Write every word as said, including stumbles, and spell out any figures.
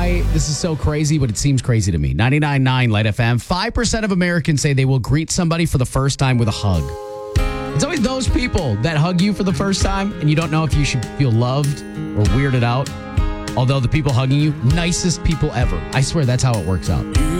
why this is so crazy, but it seems crazy to me. ninety-nine point nine Light F M. five percent of Americans say they will greet somebody for the first time with a hug. It's always those people that hug you for the first time, and you don't know if you should feel loved or weirded out. Although the people hugging you, nicest people ever. I swear that's how it works out.